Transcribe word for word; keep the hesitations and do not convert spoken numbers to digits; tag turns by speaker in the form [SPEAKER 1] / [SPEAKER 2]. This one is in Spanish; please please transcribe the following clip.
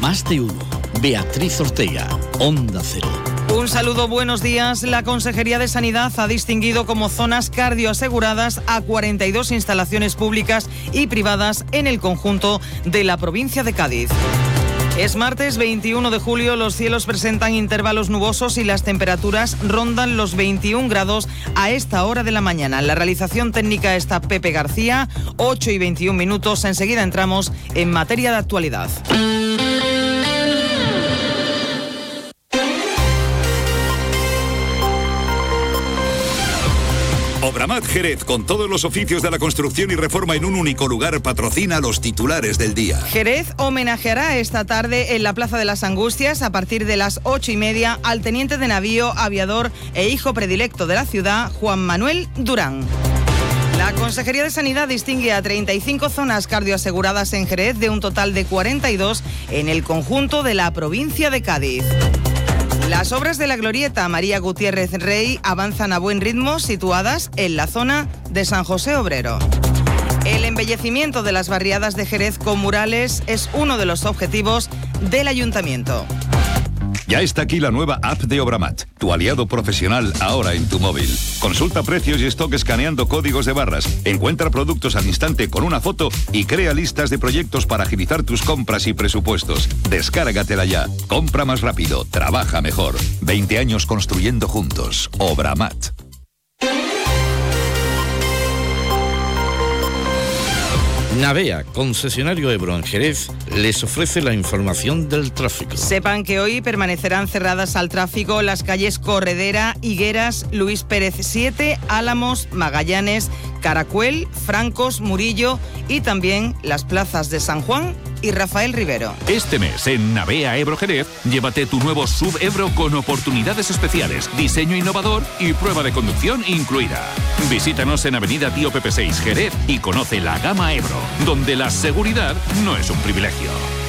[SPEAKER 1] Más de uno. Beatriz Ortega, Onda Cero.
[SPEAKER 2] Un saludo, buenos días. La Consejería de Sanidad ha distinguido como zonas cardioaseguradas a cuarenta y dos instalaciones públicas y privadas en el conjunto de la provincia de Cádiz. Es martes veintiuno de julio, los cielos presentan intervalos nubosos y las temperaturas rondan los veintiún grados a esta hora de la mañana. En la realización técnica está Pepe García, ocho y veintiún minutos. Enseguida entramos en materia de actualidad.
[SPEAKER 3] Obramat Jerez, con todos los oficios de la construcción y reforma en un único lugar, patrocina a los titulares del día.
[SPEAKER 2] Jerez homenajeará esta tarde en la Plaza de las Angustias, a partir de las ocho y media, al teniente de navío, aviador e hijo predilecto de la ciudad, Juan Manuel Durán. La Consejería de Sanidad distingue a treinta y cinco zonas cardioaseguradas en Jerez, de un total de cuarenta y dos en el conjunto de la provincia de Cádiz. Las obras de la glorieta María Gutiérrez Rey avanzan a buen ritmo, situadas en la zona de San José Obrero. El embellecimiento de las barriadas de Jerez con murales es uno de los objetivos del Ayuntamiento.
[SPEAKER 3] Ya está aquí la nueva app de Obramat, tu aliado profesional ahora en tu móvil. Consulta precios y stock escaneando códigos de barras, encuentra productos al instante con una foto y crea listas de proyectos para agilizar tus compras y presupuestos. Descárgatela ya. Compra más rápido, trabaja mejor. veinte años construyendo juntos. Obramat.
[SPEAKER 1] Navea, concesionario Ebro en Jerez, les ofrece la información del tráfico.
[SPEAKER 2] Sepan que hoy permanecerán cerradas al tráfico las calles Corredera, Higueras, Luis Pérez siete, Álamos, Magallanes, Caracuel, Francos, Murillo y también las plazas de San Juan y Rafael Rivero.
[SPEAKER 4] Este mes en Navea Ebro Jerez, llévate tu nuevo S U V Ebro con oportunidades especiales, diseño innovador y prueba de conducción incluida. Visítanos en Avenida Tío Pepe seis Jerez y conoce la gama Ebro, donde la seguridad no es un privilegio.